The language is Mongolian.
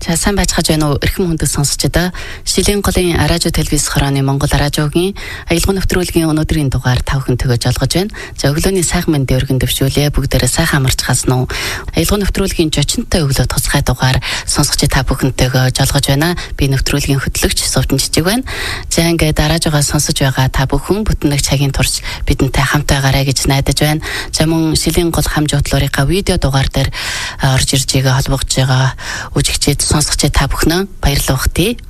За сайн байцгааж байна уу? Эрхэм хүндэт сонсогчдоо. Шилийн голын радио телевиз хорооны Монгол радиогийн аялал нэвтрүүлгийн өнөөдрийн дугаар та бүхэн төгөөж олгож байна. За өглөөний сайхан мэндийн өргөн дэвшүүлье. Бүгдээрээ сайхан амарч хасна уу? Аялал нэвтрүүлгийн жочинтой өглөө туцхай дугаар сонсогч та бүхэнтэйгээ олгож байна. Би нэвтрүүлгийн хөтлөгч Сувдан Жижиг байна. За ингээд радиогоо сонсож байгаа та бүхэн бүтэн нэг цагийн турш бидэнтэй хамт байгаарай гэж найдаж байна. За мөн Шилийн гол хам жуудлуурынхаа видео дугаар дээр орж ирж байгаа холбогдож байгаа үжигчид сонсогч та бүхнөө баярлалаа.